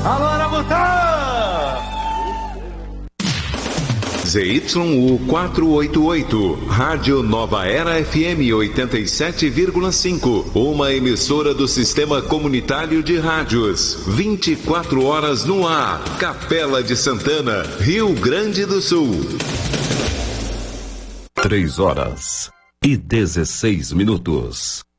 Alô, Arabutã! ZYU 488, Rádio Nova Era FM 87,5, uma emissora do Sistema Comunitário de Rádios, 24 horas no ar, Capela de Santana, Rio Grande do Sul. 3 horas e 16 minutos.